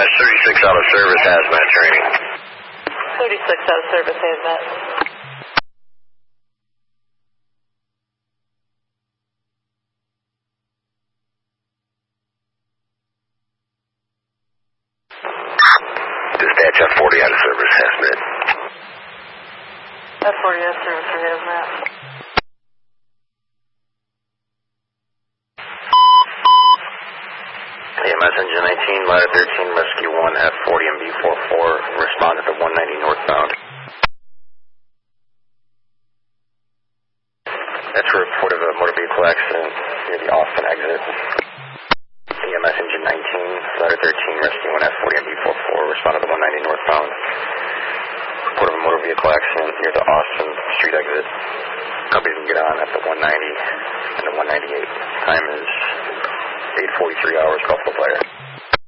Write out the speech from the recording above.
36 out of service, hazmat training. 36 out of service, hazmat. Dispatch F40 out of service, hazmat. F40 out of service for hazmat. EMS engine 19, ladder 13, rescue 1, F40 and B44, respond at the 190 northbound. That's a report of a motor vehicle accident near the Austin exit. EMS engine 19, ladder 13, rescue 1, F40 and B44, respond at the 190 northbound. Report of a motor vehicle accident near the Austin Street exit. Company can get on at the 190 and the 198. Time is 8:43 hours, Buffalo Fire.